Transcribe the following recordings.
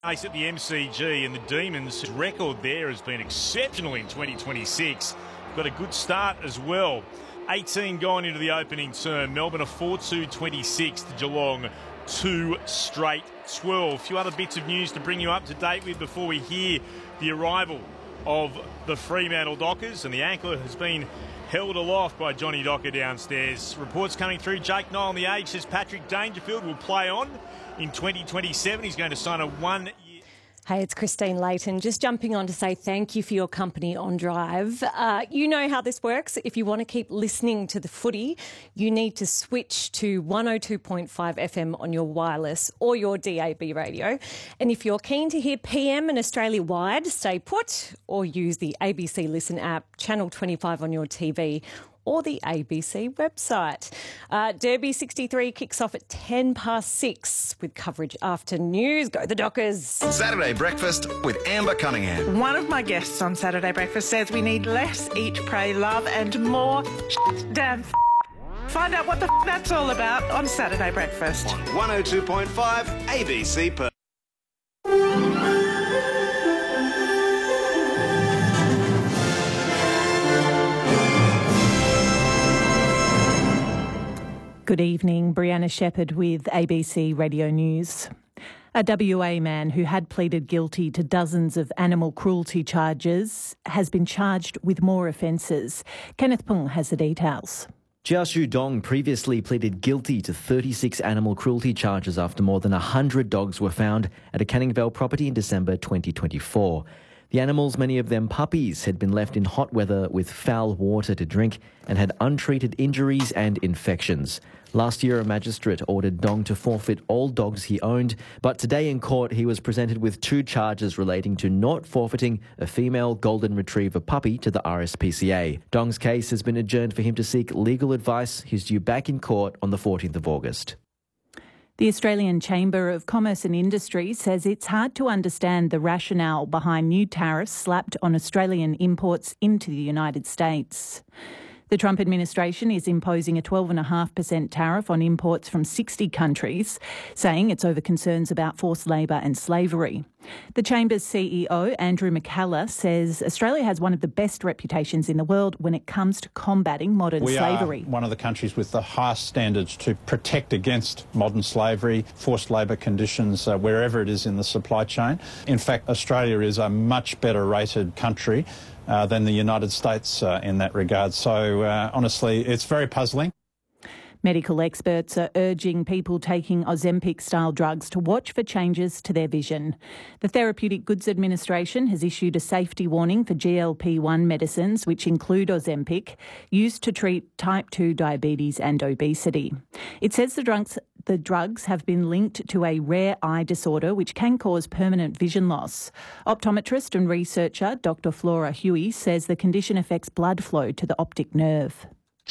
Ace at the MCG, and the Demons' record there has been exceptional in 2026. Got a good start as well. 18 going into the opening term. Melbourne a 4-2 26 to Geelong, 2 straight 12. A few other bits of news to bring you up to date with before we hear the arrival of the Fremantle Dockers, and the ankle has been held aloft by Johnny Docker downstairs. Reports coming through. Jake Noel on The Age says Patrick Dangerfield will play on in 2027. He's going to sign a 1 year. Hey, it's Christine Layton. Just jumping on to say thank you for your company on Drive. You know how this works. If you want to keep listening to the footy, you need to switch to 102.5 FM on your wireless or your DAB radio. And if you're keen to hear PM and Australia-wide, stay put or use the ABC Listen app, Channel 25 on your TV, or the ABC website. Derby 63 kicks off at 6:10 with coverage after news. Go the Dockers. Saturday Breakfast with Amber Cunningham. One of my guests on Saturday Breakfast says we need less eat, pray, love and more damn Find out what the that's all about on Saturday Breakfast. On 102.5 ABC Perth. Good evening, Brianna Shepherd with ABC Radio News. A WA man who had pleaded guilty to dozens of animal cruelty charges has been charged with more offences. Kenneth Pung has the details. Jiaxu Dong previously pleaded guilty to 36 animal cruelty charges after more than 100 dogs were found at a Canning Vale property in December 2024. The animals, many of them puppies, had been left in hot weather with foul water to drink and had untreated injuries and infections. Last year, a magistrate ordered Dong to forfeit all dogs he owned, but today in court he was presented with 2 charges relating to not forfeiting a female golden retriever puppy to the RSPCA. Dong's case has been adjourned for him to seek legal advice. He's due back in court on the 14th of August. The Australian Chamber of Commerce and Industry says it's hard to understand the rationale behind new tariffs slapped on Australian imports into the United States. The Trump administration is imposing a 12.5% tariff on imports from 60 countries, saying it's over concerns about forced labour and slavery. The Chamber's CEO, Andrew McCallum, says Australia has one of the best reputations in the world when it comes to combating modern slavery. We are one of the countries with the highest standards to protect against modern slavery, forced labour conditions, wherever it is in the supply chain. In fact, Australia is a much better rated country than the United States in that regard. So, honestly, it's very puzzling. Medical experts are urging people taking Ozempic-style drugs to watch for changes to their vision. The Therapeutic Goods Administration has issued a safety warning for GLP-1 medicines, which include Ozempic, used to treat type 2 diabetes and obesity. It says the drugs have been linked to a rare eye disorder which can cause permanent vision loss. Optometrist and researcher Dr. Flora Huey says the condition affects blood flow to the optic nerve.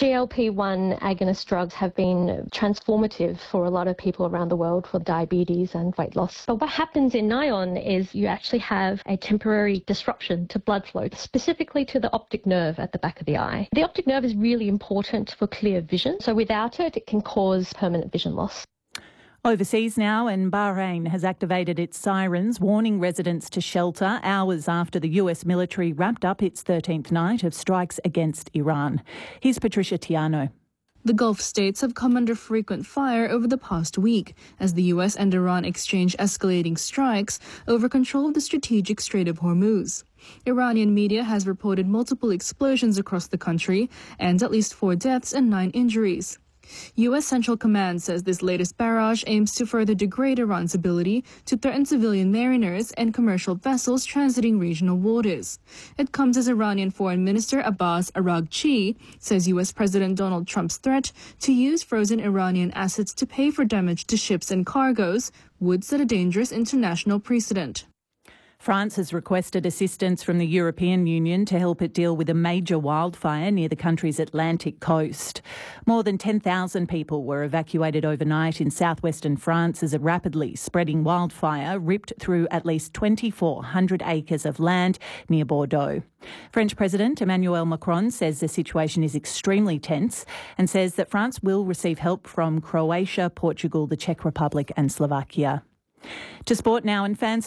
GLP-1 agonist drugs have been transformative for a lot of people around the world for diabetes and weight loss. But what happens in NION is you actually have a temporary disruption to blood flow, specifically to the optic nerve at the back of the eye. The optic nerve is really important for clear vision, so without it, it can cause permanent vision loss. Overseas now, and Bahrain has activated its sirens, warning residents to shelter hours after the US military wrapped up its 13th night of strikes against Iran. Here's Patricia Tiano. The Gulf states have come under frequent fire over the past week as the US and Iran exchange escalating strikes over control of the strategic Strait of Hormuz. Iranian media has reported multiple explosions across the country and at least 4 deaths and 9 injuries. U.S. Central Command says this latest barrage aims to further degrade Iran's ability to threaten civilian mariners and commercial vessels transiting regional waters. It comes as Iranian Foreign Minister Abbas Araghchi says U.S. President Donald Trump's threat to use frozen Iranian assets to pay for damage to ships and cargoes would set a dangerous international precedent. France has requested assistance from the European Union to help it deal with a major wildfire near the country's Atlantic coast. More than 10,000 people were evacuated overnight in southwestern France as a rapidly spreading wildfire ripped through at least 2,400 acres of land near Bordeaux. French President Emmanuel Macron says the situation is extremely tense and says that France will receive help from Croatia, Portugal, the Czech Republic and Slovakia. To sport now, and fans